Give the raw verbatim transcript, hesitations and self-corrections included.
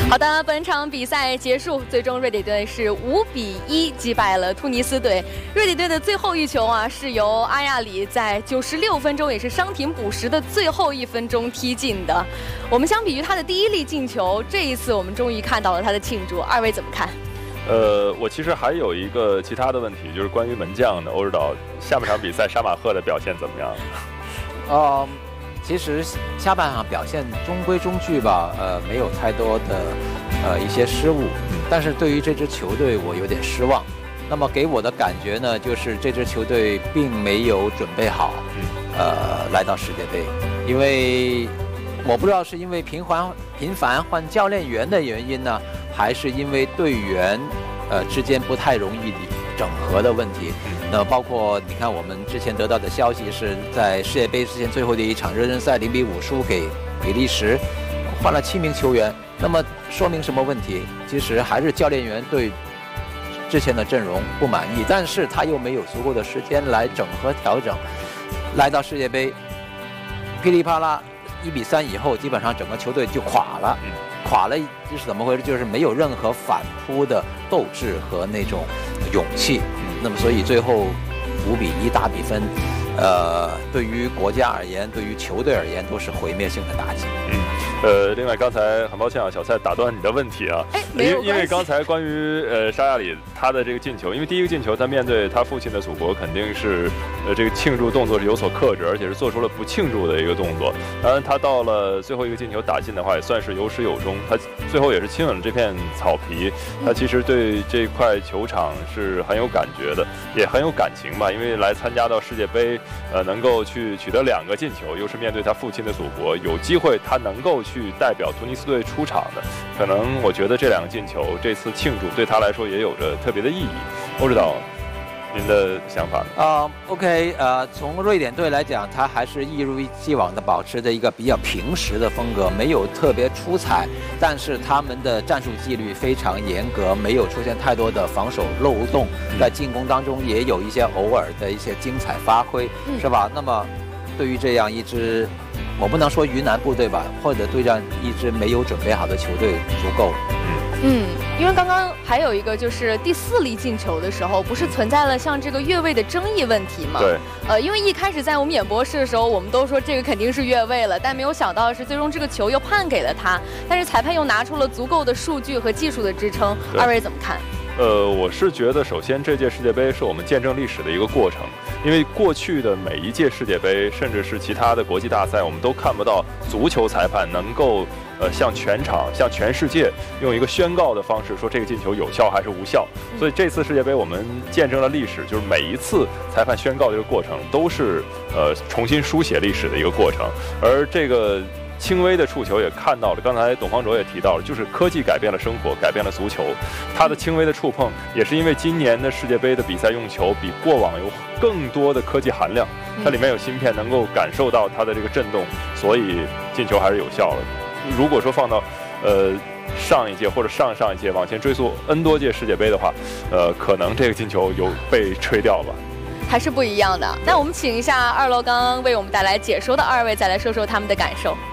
好的，本场比赛结束，最终瑞典队是五比一击败了突尼斯队。瑞典队的最后一球啊，是由阿亚里在九十六分钟，也是伤停补时的最后一分钟踢进的。我们相比于他的第一粒进球，这一次我们终于看到了他的庆祝，二位怎么看？ 呃，我其实还有一个其他的问题，就是关于门将的欧指导，下半场比赛沙马赫的表现怎么样？ 哦、嗯。其实下半场表现中规中矩吧，呃，没有太多的呃一些失误，但是对于这支球队我有点失望。那么给我的感觉呢，就是这支球队并没有准备好，呃，来到世界杯，因为我不知道是因为频繁频繁换教练员的原因呢，还是因为队员呃之间不太容易整合的问题。那包括你看，我们之前得到的消息是在世界杯之前最后的一场热身赛零比五输给比利时，换了七名球员。那么说明什么问题？其实还是教练员对之前的阵容不满意，但是他又没有足够的时间来整合调整。来到世界杯，噼里啪啦一比三以后，基本上整个球队就垮了。垮了就是怎么回事？就是没有任何反扑的斗志和那种勇气。那么，所以最后五比一大比分，呃，对于国家而言，对于球队而言，都是毁灭性的打击。 嗯，呃，另外刚才很抱歉啊，小蔡打断你的问题啊，因为因为刚才关于呃沙亚里他的这个进球，因为第一个进球他面对他父亲的祖国，肯定是呃这个庆祝动作是有所克制，而且是做出了不庆祝的一个动作。当然，他到了最后一个进球打进的话，也算是有始有终。他最后也是亲吻了这片草皮，他其实对这块球场是很有感觉的，也很有感情吧。因为来参加到世界杯，呃，能够去取得两个进球，又是面对他父亲的祖国，有机会他能够去代表突尼斯队出场的，可能我觉得这两个进球，这次庆祝对他来说也有着特别的意义。欧指导，您的想法呢？ 啊、呃、，OK， 呃，从瑞典队来讲，他还是一如既往的保持着一个比较平实的风格，没有特别出彩，但是他们的战术纪律非常严格，没有出现太多的防守漏洞，在进攻当中也有一些偶尔的一些精彩发挥，嗯、是吧？那么，对于这样一支，我不能说云南部队吧，或者对这样一支没有准备好的球队足够。 嗯，因为刚刚还有一个就是第四粒进球的时候，不是存在了像这个越位的争议问题吗？ 对。 呃，因为一开始在我们演播室的时候，我们都说这个肯定是越位了，但没有想到的是最终这个球又判给了他，但是裁判又拿出了足够的数据和技术的支撑，二位怎么看？ 呃，我是觉得，首先这届世界杯是我们见证历史的一个过程，因为过去的每一届世界杯，甚至是其他的国际大赛，我们都看不到足球裁判能够呃向全场、向全世界用一个宣告的方式说这个进球有效还是无效。所以这次世界杯我们见证了历史，就是每一次裁判宣告这个过程都是呃重新书写历史的一个过程，而这个。轻微的触球也看到了，刚才董方卓也提到了，就是科技改变了生活，改变了足球。它的轻微的触碰，也是因为今年的世界杯的比赛用球比过往有更多的科技含量，它里面有芯片，能够感受到它的这个震动，所以进球还是有效的。如果说放到呃上一届或者上上一届往前追溯 N 多届世界杯的话，呃，可能这个进球有被吹掉吧。 还是不一样的。那我们请一下二楼刚刚为我们带来解说的二位，再来说说他们的感受。